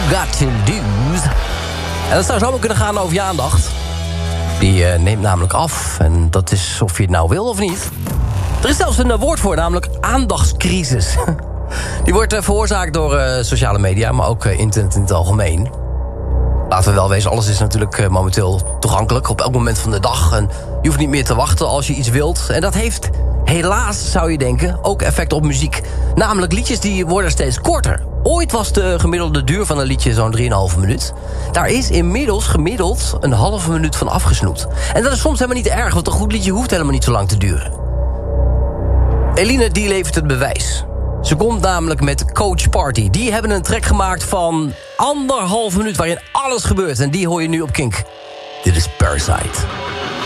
Got To Do's. En dat zou zomaar kunnen gaan over je aandacht. Die neemt namelijk af. En dat is of je het nou wil of niet. Er is zelfs een woord voor, namelijk aandachtscrisis. Die wordt veroorzaakt door sociale media, maar ook internet in het algemeen. Laten we wel wezen, alles is natuurlijk momenteel toegankelijk. Op elk moment van de dag. En je hoeft niet meer te wachten als je iets wilt. En dat heeft helaas, zou je denken, ook effect op muziek. Namelijk liedjes die worden steeds korter. Ooit was de gemiddelde duur van een liedje zo'n 3,5 minuut. Daar is inmiddels gemiddeld een halve minuut van afgesnoept. En dat is soms helemaal niet erg, want een goed liedje hoeft helemaal niet zo lang te duren. Eline die levert het bewijs. Ze komt namelijk met Coach Party. Die hebben een track gemaakt van 1,5 minuut waarin alles gebeurt. En die hoor je nu op Kink. Dit is Parasite.